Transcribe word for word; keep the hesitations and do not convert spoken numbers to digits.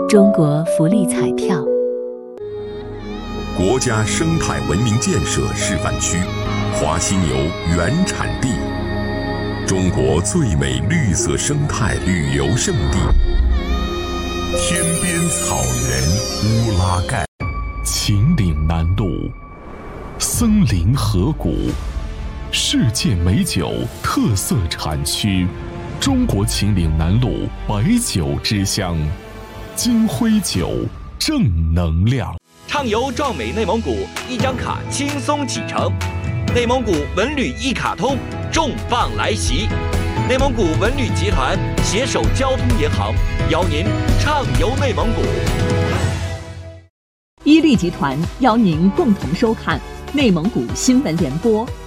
中国福利彩票。 国家生态文明建设示范区，华犀牛原产地，中国最美绿色生态旅游胜地，天边草原乌拉盖。 秦岭南路，森林河谷，世界美酒特色产区，中国秦岭南路白酒之乡，金辉酒正能量。 畅游壮美内蒙古，一张卡轻松启程。内蒙古文旅一卡通重磅来袭，内蒙古文旅集团携手交通银行，邀您畅游内蒙古。 伊利集团邀您共同收看内蒙古新闻联播。